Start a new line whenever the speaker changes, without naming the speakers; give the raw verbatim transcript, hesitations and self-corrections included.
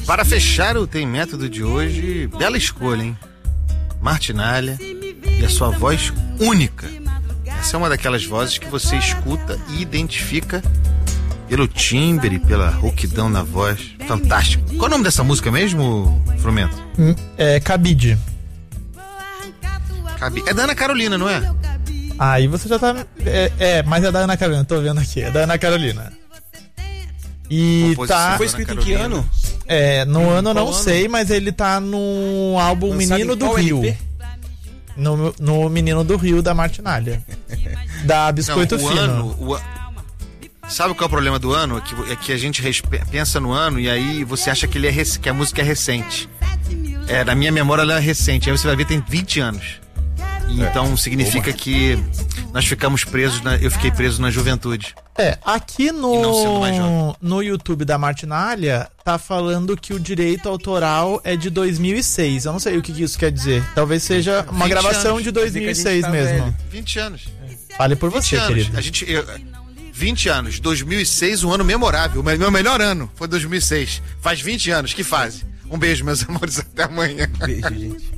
Para fechar o Tem Método de hoje, bela escolha, hein? Martinália e a sua voz única. Essa é uma daquelas vozes que você escuta e identifica pelo timbre, pela rouquidão na voz. Fantástico. Qual é o nome dessa música mesmo, Frumento?
Hum, é Cabide.
Cabide. É da Ana Carolina, não é?
Aí você já tá... É, é, mas é da Ana Carolina, tô vendo aqui. É da Ana Carolina. E tá...
Foi escrito em que ano?
É, no hum, ano eu não ano? sei, mas ele tá no álbum Lançado Menino do Rio. No, no Menino do Rio, da Martinália. Da Biscoito
não, o
Fino.
Ano, o... Sabe qual é o problema do ano? É que, é que a gente respe... pensa no ano e aí você acha que, ele é rec... que a música é recente. É, na minha memória ela é recente. Aí você vai ver, tem vinte anos. E é. Então significa Oba. que nós ficamos presos, na... eu fiquei preso na juventude.
É, aqui no, no YouTube da Martinália tá falando que o direito autoral é de dois mil e seis. Eu não sei o que, que isso quer dizer. Talvez seja uma gravação anos. de dois mil e seis tá mesmo.
Velho. vinte anos.
Fale por você,
anos.
querido.
A gente, eu, vinte anos, dois mil e seis, um ano memorável. O meu melhor ano foi dois mil e seis. Faz vinte anos, que fase. Um beijo, meus amores, até amanhã.
Beijo, gente.